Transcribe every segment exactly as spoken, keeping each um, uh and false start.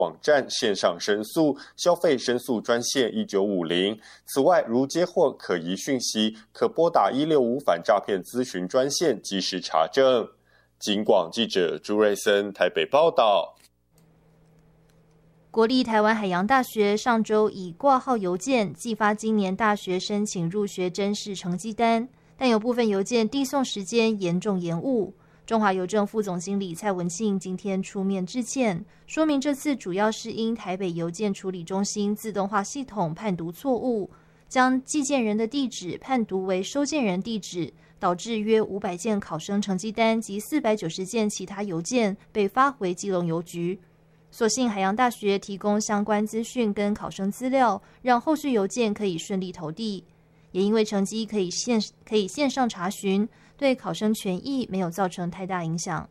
网站线上申诉、消费申诉专线一九五零。此外，如接获可疑讯息，可拨打一六五反诈骗咨询专线及时查证。警广记者朱瑞森台北报道。 国立台湾海洋大学上周以挂号邮件寄发今年大学申请入学甄试成绩单，但有部分邮件递送时间严重延误。中华邮政副总经理蔡文庆今天出面致歉，说明这次主要是因台北邮件处理中心自动化系统判读错误，将寄件人的地址判读为收件人地址，导致约五百件考生成绩单及四百九十件其他邮件被发回基隆邮局。所幸海洋大学提供相关资讯跟考生资料，让后续邮件可以顺利投递。也因为成绩可以线可以线上查询，对考生权益没有造成太大影响。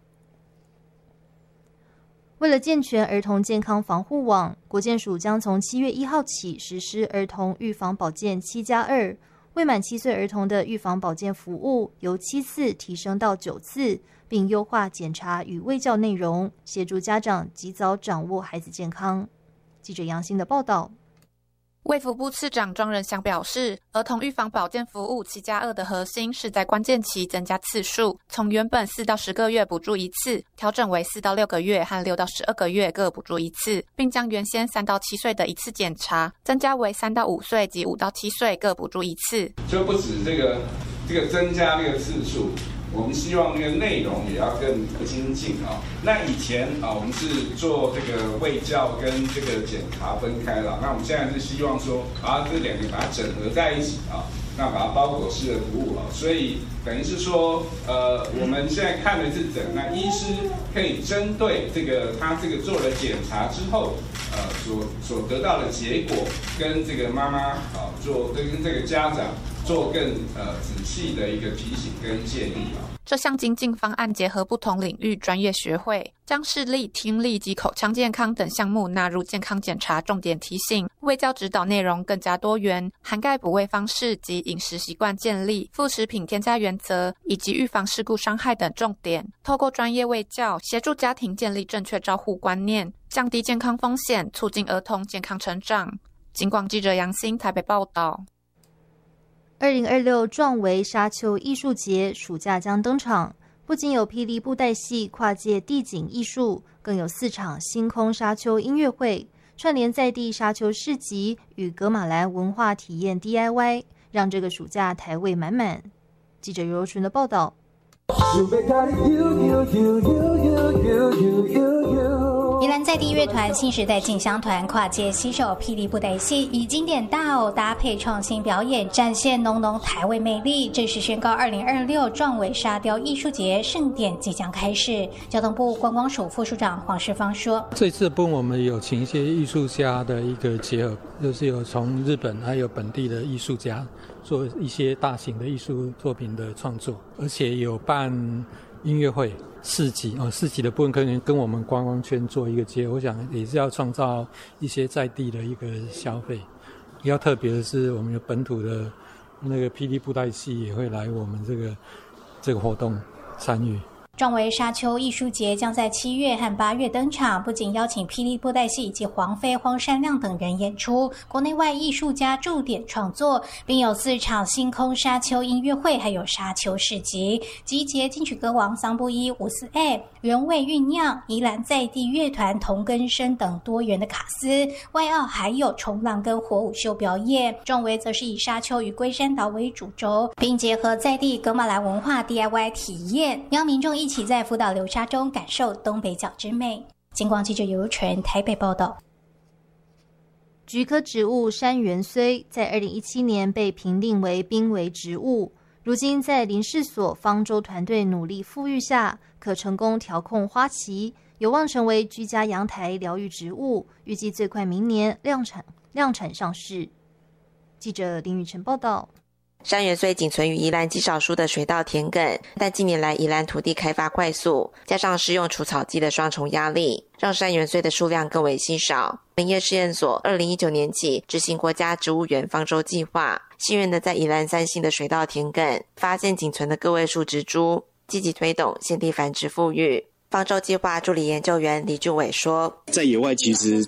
为了健全儿童健康防护网，国健署将从七月一号起实施儿童预防保健七加二，未满七岁儿童的预防保健服务由七次提升到九次，并优化检查与卫教内容，协助家长及早掌握孩子健康。记者杨欣的报道。 卫福部次长庄仁祥表示，儿童预防保健服务七加二的核心是在关键期增加次数，从原本四到十个月补助一次，调整为四到六个月和六到十二个月各补助一次，并将原先三到七岁的一次检查增加为三到五岁及五到七岁各补助一次。 就不止这个这个增加这个次数，我们希望那个内容也要更精进啊。那以前啊，我们是做这个卫教跟这个检查分开了，那我们现在是希望说，把这两个把它整合在一起啊，那把它包裹式的服务啊，所以等于是说，呃，我们现在看的是诊，那医师可以针对这个他这个做了检查之后，呃，所所得到的结果，跟这个妈妈啊做跟这个家长。做更呃仔细的一个提醒跟建议啊。 这项精进方案结合不同领域专业学会，将视力、听力及口腔健康等项目纳入健康检查重点提醒，卫教指导内容更加多元，涵盖补位方式及饮食习惯建立、副食品添加原则以及预防事故伤害等重点。透过专业卫教，协助家庭建立正确照护观念，降低健康风险，促进儿童健康成长。警广记者杨欣台北报道。 二零二六壮维沙丘艺术节暑假将登场，不仅有霹雳布袋戏跨界地景艺术，更有四场星空沙丘音乐会，串联在地沙丘市集与噶玛兰文化体验 D I Y， 让这个暑假台味满满。记者尤柔纯的报道。 宜兰在地乐团新时代进香团跨界携手霹雳布袋戏，以经典大偶搭配创新表演，展现浓浓台味魅力。正式宣告二零二六壮维沙雕艺术节盛典即将开始。交通部观光署副署长黄世芳说：“ 这次部我们有请一些艺术家的一个结合，就是有从日本还有本地的艺术家做一些大型的艺术作品的创作，而且有办音乐会。”市集哦，市集的部分可能跟我们观光圈做一个结合，我想也是要创造一些在地的一个消费。比较特别的是，我们有本土的那个霹雳布袋戏也会来我们这个这个活动参与。 壮维沙丘艺术节将在七月和八月登场，不仅邀请霹雳布袋戏以及黄飞、荒山亮等人演出，国内外艺术家驻点创作，并有四场星空沙丘音乐会，还有沙丘市集，集结金曲歌王桑布伊、五四 A、原味酝酿、宜兰在地乐团同根生等多元的卡司，外澳还有冲浪跟火舞秀表演。壮维则是以沙丘与龟山岛为主轴，并结合在地噶玛兰文化 D I Y 体验，邀民众一起在福岛流沙中感受东北角之美。警广记者尤纯台北报道。 菊科植物山芫荽在二零一七年被评定为濒危植物，如今在林试所方舟团队努力复育下，可成功调控花期，有望成为居家阳台疗愈植物，预计最快明年量产量产上市。记者林宇晨报道。 山芫荽仅存于宜兰极少数的水稻田埂，但近年来宜兰土地开发快速，加上施用除草剂的双重压力，让山芫荽的数量更为稀少。林业试验所二零一九年起执行国家植物园方舟计划，幸运的在宜兰三星的水稻田埂发现仅存的个位数植株，积极推动现地繁殖复育。方舟计划助理研究员李俊伟说， 在野外其实